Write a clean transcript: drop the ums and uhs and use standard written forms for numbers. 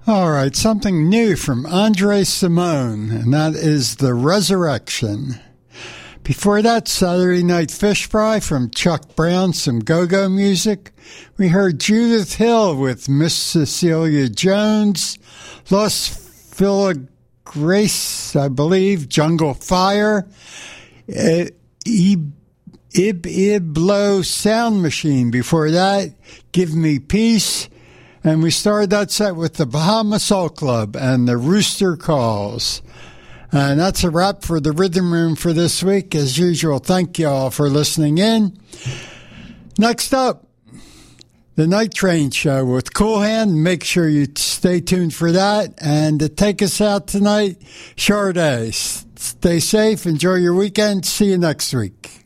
All right, something new from Andre Simone, and that is The Resurrection. Before that, Saturday Night Fish Fry from Chuck Brown, some go-go music. We heard Judith Hill with Miss Cecilia Jones, Los Filigrace, I believe, Jungle Fire, Iblo Sound Machine. Before that, Give Me Peace. And we started that set with the Bahama Soul Club and the Rooster Calls. And that's a wrap for the Rhythm Room for this week. As usual, thank you all for listening in. Next up, the Night Train Show with Cool Hand. Make sure you stay tuned for that. And to take us out tonight, Sade. Stay safe. Enjoy your weekend. See you next week.